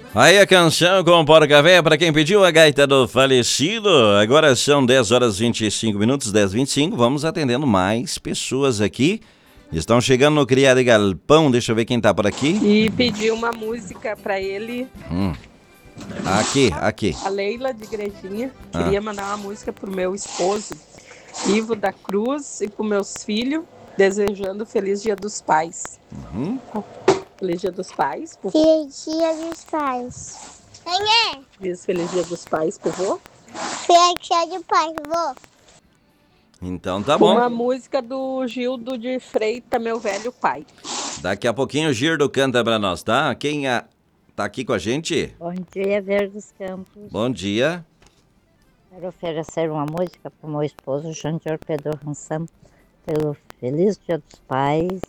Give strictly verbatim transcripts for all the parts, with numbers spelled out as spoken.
Aí a canção com Porca Véia para quem pediu a gaita do falecido. Agora são dez horas e vinte e cinco minutos, dez e vinte e cinco. Vamos atendendo mais pessoas aqui. Estão chegando no Criado e Galpão. Deixa eu ver quem tá por aqui. E pediu uma música para ele. Hum. Aqui, aqui. A Leila de Igrejinha. Queria ah. mandar uma música pro meu esposo, Ivo da Cruz, e pro meus filhos, desejando Feliz Dia dos Pais. Uhum. Feliz Dia dos Pais, por Feliz Dia dos Pais. Quem é? Diz Feliz Dia dos Pais, por favor. Feliz Dia dos Pais, vô. Então tá bom. Uma música do Gildo de Freita, meu velho pai. Daqui a pouquinho o Gildo canta pra nós, tá? Quem a... tá aqui com a gente? Bom dia, Verdes Campos. Bom dia. Quero oferecer uma música pro meu esposo, Jandir Pedro Ransam, pelo Feliz Dia dos Pais.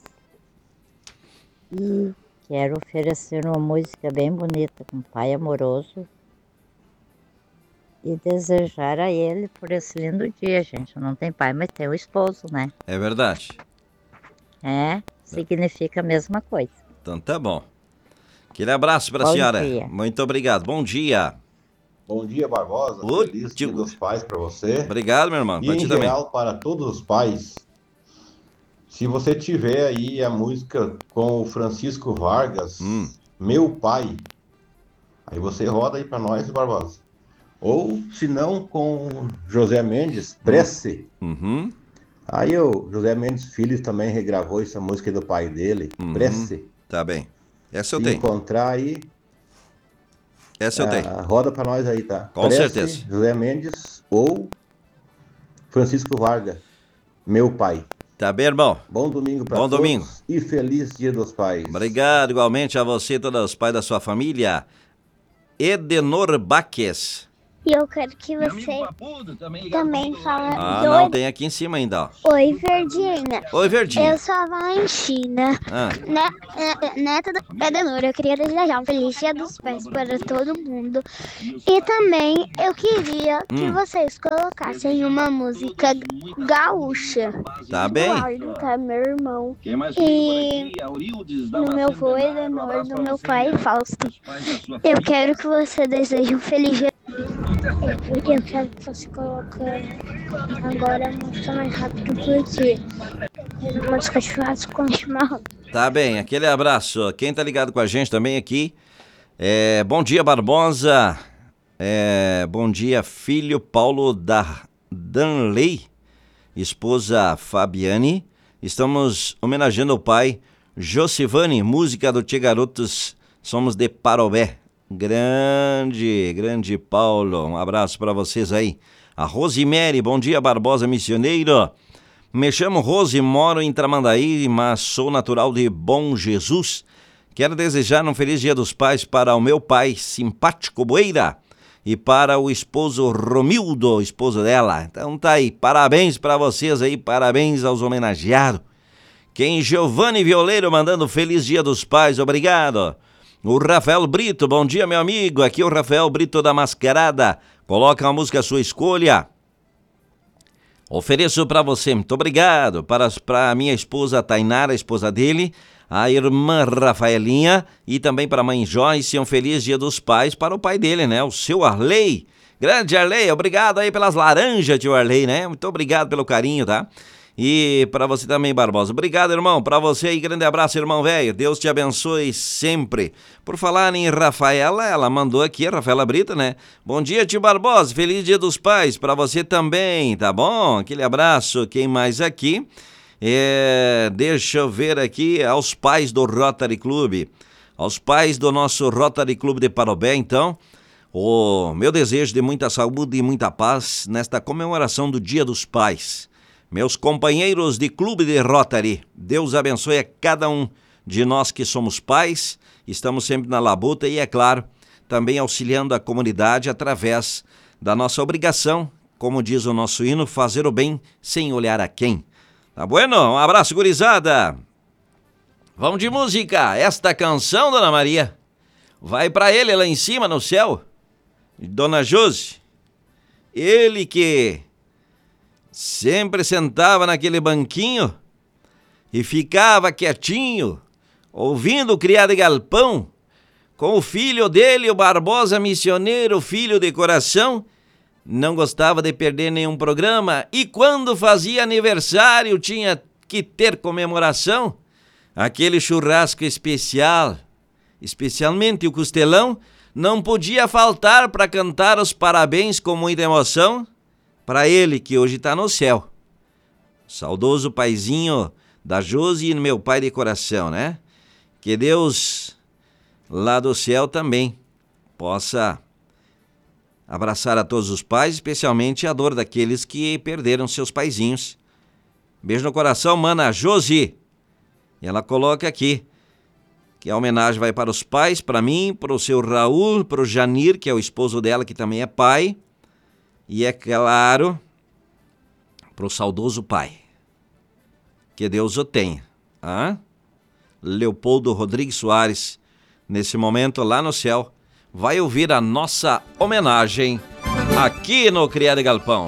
E quero oferecer uma música bem bonita, com Pai Amoroso. E desejar a ele por esse lindo dia, gente. Não tem pai, mas tem o esposo, né? É verdade. É, significa a mesma coisa. Então tá bom. Aquele abraço pra Bom senhora. dia. Muito obrigado. Bom dia. Bom dia, Barbosa. Ô, Feliz tio. Dia dos Pais para você. Obrigado, meu irmão. E Pra em ti também. geral, para todos os pais. Se você tiver aí a música com o Francisco Vargas, Hum. Meu Pai, aí você roda aí para nós, Barbosa. Ou, se não, com José Mendes, Prece. Uhum. Aí o José Mendes Filho também regravou essa música do pai dele, Uhum. Prece. Tá bem. Essa eu Se tenho. encontrar aí, Essa eu ah, tenho. roda para nós aí, tá? Com Prece, certeza. José Mendes ou Francisco Vargas, Meu Pai. Tá bem, irmão? Bom domingo para Bom todos domingo. e feliz Dia dos Pais. Obrigado igualmente a você e todos os pais da sua família. Edenor Baques. E eu quero que você também fale. Ah, não, tem aqui em cima ainda, ó. Oi, Verdinha. Oi, Verdinha. Eu sou a Valentina, Ah, né, é, neta do Edenor. Eu queria desejar um feliz Dia dos Pais para todo mundo. E também eu queria que Hum. vocês colocassem uma música gaúcha. tá bem. Eduardo, tá, meu irmão. E no meu avô Edenor, do meu pai Fausto. Eu quero que você deseje um feliz dia. Eu quero que você coloque agora a música mais rápido porque uma música de churrasco com chimarrão. Tá bem, aquele abraço. Quem tá ligado com a gente também aqui, é, bom dia, Barbosa. É, bom dia, filho Paulo da Danley, esposa Fabiane. Estamos homenageando o pai Josivane, música do Tchê Garotos, somos de Parobé. Grande, grande Paulo, um abraço para vocês aí. A Rosemary, bom dia, Barbosa Missioneiro. Me chamo Rose, moro em Tramandaí, mas sou natural de Bom Jesus. Quero desejar um feliz Dia dos Pais para o meu pai, simpático Boeira, e para o esposo Romildo, esposo dela. Então tá aí, parabéns para vocês aí, parabéns aos homenageados. Quem? Giovanni Violeiro mandando feliz Dia dos Pais, obrigado. O Rafael Brito, bom dia, meu amigo. Aqui é o Rafael Brito da Mascarada. Coloca uma música à sua escolha. Ofereço para você, muito obrigado. Para, para a minha esposa Tainara, a esposa dele, a irmã Rafaelinha e também para a mãe Joyce. Um feliz Dia dos Pais para o pai dele, né? O seu Arley. Grande Arley, obrigado aí pelas laranjas, tio Arley, né? Muito obrigado pelo carinho, tá? E para você também, Barbosa. Obrigado, irmão. Para você aí, grande abraço, irmão velho. Deus te abençoe sempre. Por falar em Rafaela, ela mandou aqui, a Rafaela Brito, né? Bom dia, tio Barbosa. Feliz Dia dos Pais. Para você também, tá bom? Aquele abraço. Quem mais aqui? É, deixa eu ver aqui, aos pais do Rotary Club. Aos pais do nosso Rotary Club de Parobé, então, o meu desejo de muita saúde e muita paz nesta comemoração do Dia dos Pais. Meus companheiros de clube de Rotary, Deus abençoe a cada um de nós que somos pais, estamos sempre na labuta e, é claro, também auxiliando a comunidade através da nossa obrigação, como diz o nosso hino, fazer o bem sem olhar a quem. Tá bueno? Um abraço, gurizada! Vamos de música! Esta canção, Dona Maria, vai para ele lá em cima no céu, Dona Josi, ele que sempre sentava naquele banquinho e ficava quietinho, ouvindo o criado de galpão, com o filho dele, o Barbosa Missioneiro, filho de coração. Não gostava de perder nenhum programa e quando fazia aniversário tinha que ter comemoração. Aquele churrasco especial, especialmente o costelão, não podia faltar para cantar os parabéns com muita emoção para ele que hoje está no céu. Saudoso paizinho da Josi e meu pai de coração, né? Que Deus lá do céu também possa abraçar a todos os pais, especialmente a dor daqueles que perderam seus paizinhos. Beijo no coração, mana Josi. E ela coloca aqui que a homenagem vai para os pais, para mim, para o seu Raul, para o Janir, que é o esposo dela, que também é pai. E é claro, para o saudoso pai. Que Deus o tenha. Ah? Leopoldo Rodrigues Soares, nesse momento lá no céu, vai ouvir a nossa homenagem aqui no Criado Galpão.